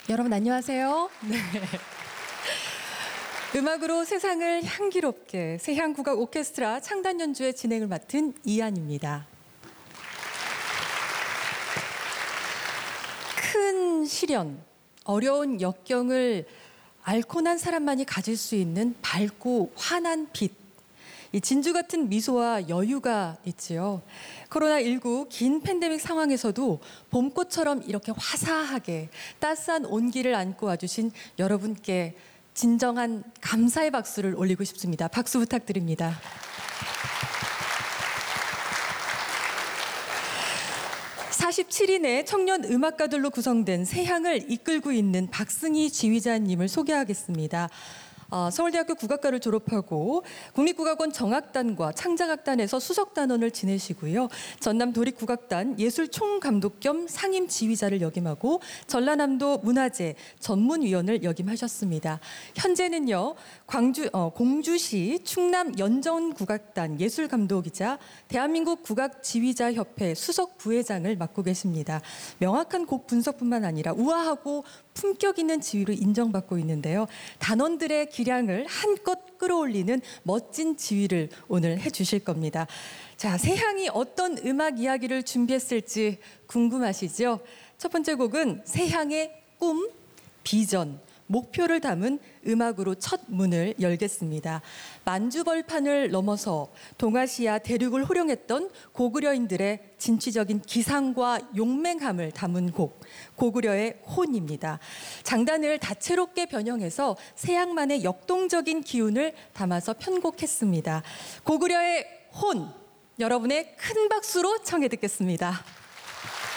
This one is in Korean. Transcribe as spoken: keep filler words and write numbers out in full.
여러분 안녕하세요. 네. 음악으로 세상을 향기롭게 세향국악 오케스트라 창단 연주의 진행을 맡은 이한입니다. 큰 시련, 어려운 역경을 앓고 난 사람만이 가질 수 있는 밝고 환한 빛. 이 진주 같은 미소와 여유가 있지요. 코로나십구 긴 팬데믹 상황에서도 봄꽃처럼 이렇게 화사하게 따스한 온기를 안고 와주신 여러분께 진정한 감사의 박수를 올리고 싶습니다. 박수 부탁드립니다. 사십칠 인의 청년 음악가들로 구성된 세향을 이끌고 있는 박승희 지휘자님을 소개하겠습니다. 어, 서울대학교 국악과를 졸업하고 국립국악원 정악단과 창작악단에서 수석단원을 지내시고요. 전남 도립국악단 예술총감독 겸 상임 지휘자를 역임하고 전라남도 문화재 전문위원을 역임하셨습니다. 현재는요, 광주, 어, 공주시 충남 연전국악단 예술감독이자 대한민국 국악지휘자협회 수석 부회장을 맡고 계십니다. 명확한 곡 분석뿐만 아니라 우아하고 품격 있는 지휘로 인정받고 있는데요. 단원들의 기량을 한껏 끌어올리는 멋진 지휘를 오늘 해주실 겁니다. 자, 세향이 어떤 음악 이야기를 준비했을지 궁금하시죠? 첫 번째 곡은 세향의 꿈, 비전, 목표를 담은 음악으로 첫 문을 열겠습니다. 만주벌판을 넘어서 동아시아 대륙을 호령했던 고구려인들의 진취적인 기상과 용맹함을 담은 곡, 고구려의 혼입니다. 장단을 다채롭게 변형해서 세향만의 역동적인 기운을 담아서 편곡했습니다. 고구려의 혼, 여러분의 큰 박수로 청해 듣겠습니다.